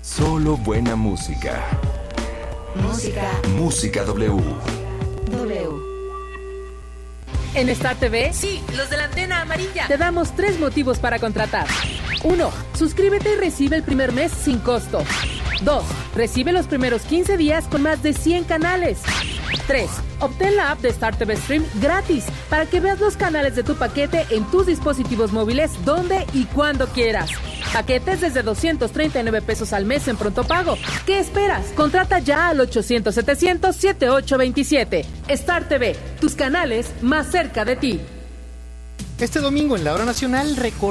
Solo buena música. Música W. En Star TV, sí, los de la antena amarilla, te damos 3 motivos para contratar. 1. Suscríbete y recibe el primer mes sin costo. 2. Recibe los primeros 15 días con más de 100 canales. 3. Obtén la app de Star TV Stream gratis para que veas los canales de tu paquete en tus dispositivos móviles donde y cuando quieras. Paquetes desde 239 pesos al mes en pronto pago. ¿Qué esperas? Contrata ya al 800-700-7827. Star TV, tus canales más cerca de ti. Este domingo en la Hora Nacional